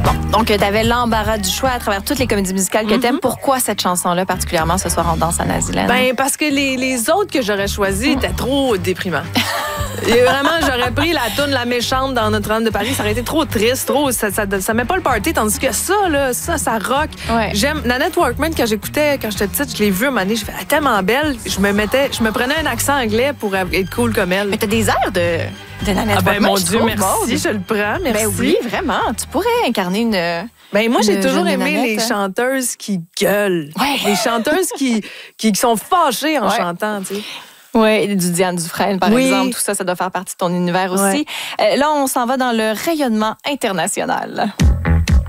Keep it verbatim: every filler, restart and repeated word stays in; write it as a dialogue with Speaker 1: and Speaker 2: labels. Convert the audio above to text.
Speaker 1: Bon, donc tu avais l'embarras du choix à travers toutes les comédies musicales que mm-hmm. t'aimes. Pourquoi cette chanson-là, particulièrement ce soir, on danse à Naziland?
Speaker 2: Ben, parce que les, les autres que j'aurais choisies étaient trop déprimants. Et vraiment, j'aurais pris la toune La Méchante dans Notre-Dame de Paris. Ça aurait été trop triste, trop. Ça, ça, ça met pas le party, tandis que ça, là, ça, ça rock. Ouais. J'aime. Nanette Workman, quand j'écoutais, quand j'étais petite, je l'ai vue un moment donné, je fais, elle est tellement belle. Je me mettais, je me prenais un accent anglais pour être cool comme elle.
Speaker 1: Mais t'as des airs de, de Nanette
Speaker 2: ah ben,
Speaker 1: Workman.
Speaker 2: Mon Dieu, merci. Bon. Je le prends, merci.
Speaker 1: Ben oui, vraiment. Tu pourrais incarner une.
Speaker 2: Ben moi, j'ai toujours aimé Nanette. Les chanteuses qui gueulent. Ouais. Les chanteuses qui, qui sont fâchées en ouais. chantant, tu sais.
Speaker 1: Oui, du Diane Dufresne, par oui. exemple. Tout ça, ça doit faire partie de ton univers aussi. Ouais. Euh, là, on s'en va dans le rayonnement international.